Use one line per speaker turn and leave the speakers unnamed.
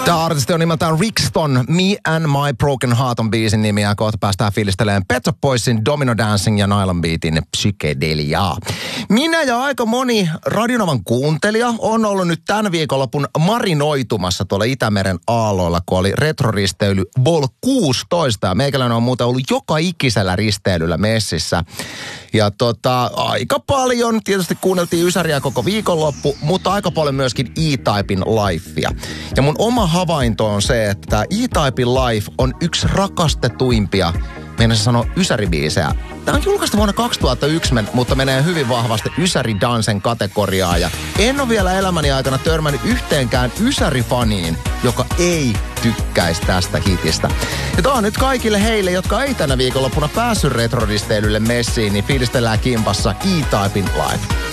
Tämä artisti on nimeltään Rixton. Me and My Broken Heart on biisin nimi ja kohta päästään fiilistelemään Pet Shop Boysin Domino Dancing ja Nylon Beatin Psychedelia. Minä ja aika moni Radionovan kuuntelija on ollut nyt tämän viikonlopun marinoitumassa tuolla Itämeren aalloilla, kun oli retroristeily Vol 16. Ja meikäläinen on muuten ollut joka ikisellä risteilyllä messissä. Ja aika paljon, tietysti kuunneltiin Ysäriä koko viikonloppu, mutta aika paljon myöskin E-Typen Lifea. Ja mun oma havainto on se, että tämä E-Typen Life on yksi rakastetuimpia, meinasin sanoa Ysäri-biisejä. Tämä on julkaistu vuonna 2001, mutta menee hyvin vahvasti Ysäri-dansen kategoriaa. Ja en ole vielä elämäni aikana törmännyt yhteenkään Ysäri-faniin, joka ei tykkäisi tästä hitistä. Ja tämä on nyt kaikille heille, jotka ei tänä viikonloppuna päässyt retroristeilylle messiin, niin fiilistellään kimpassa E-Typen Life.